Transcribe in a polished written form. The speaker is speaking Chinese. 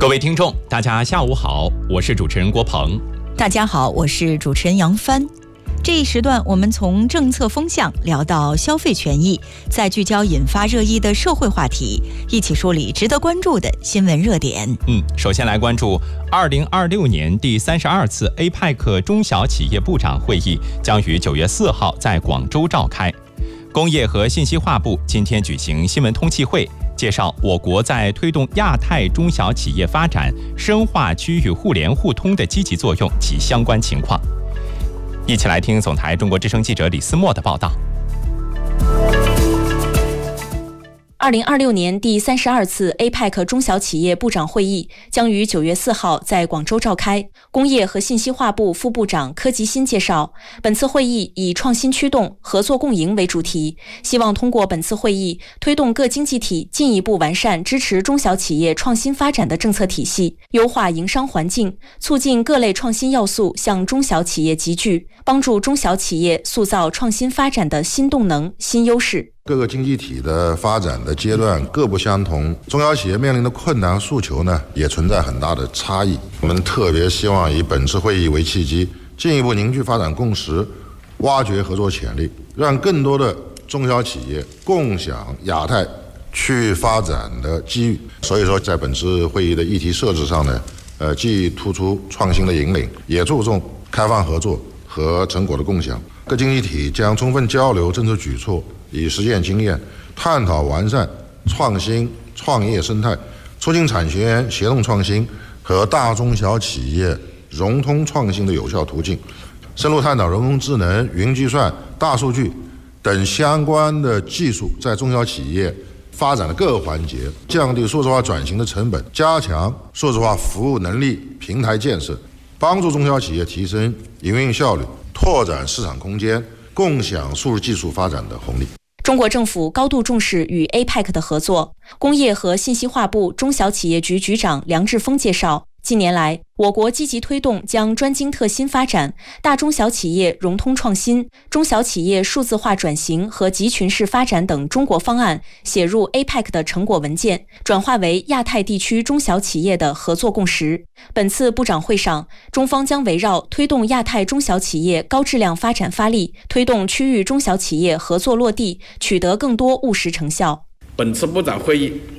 各位听众，大家下午好，我是主持人郭鹏。 大家好，我是主持人杨帆。这一时段我们从政策风向聊到消费权益，再聚焦引发热议的社会话题，一起梳理值得关注的新闻热点。 首先来关注2026年第32次 APEC 中小企业部长会议将于9月4号在广州召开。工业和信息化部今天举行新闻通气会，介绍我国在推动亚太中小企业发展、深化区域互联互通的积极作用及相关情况。一起来听总台中国之声记者李思墨的报道。 2026年第32次 APEC 中小企业部长会议将于9月4号在广州召开。工业和信息化部副部长柯吉新介绍，本次会议以创新驱动、合作共赢为主题，希望通过本次会议推动各经济体进一步完善支持中小企业创新发展的政策体系，优化营商环境，促进各类创新要素向中小企业集聚，帮助中小企业塑造创新发展的新动能、新优势。 各个经济体的发展的阶段各不相同，中小企业面临的困难诉求呢，也存在很大的差异。我们特别希望以本次会议为契机，进一步凝聚发展共识，挖掘合作潜力，让更多的中小企业共享亚太区域发展的机遇。所以说，在本次会议的议题设置上呢，既突出创新的引领，也注重开放合作和成果的共享。各经济体将充分交流政策举措，以实践经验，探讨完善创新创业生态，促进产学研协同创新和大中小企业融通创新的有效途径，深入探讨人工智能、云计算、大数据等相关的技术在中小企业发展的各个环节，降低数字化转型的成本，加强数字化服务能力平台建设，帮助中小企业提升营运效率，拓展市场空间，共享数字技术发展的红利。 中国政府高度重视与 APEC 的合作。工业和信息化部中小企业局局长梁志峰介绍，近年来，我国积极推动将专精特新发展、大中小企业融通创新、中小企业数字化转型和集群式发展等中国方案写入 APEC 的成果文件，转化为亚太地区中小企业的合作共识。本次部长会上，中方将围绕推动亚太中小企业高质量发展发力，推动区域中小企业合作落地，取得更多务实成效。 本次部长会议